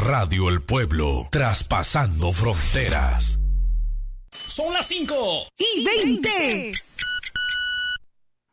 Radio El Pueblo, traspasando fronteras. Son las 5:20.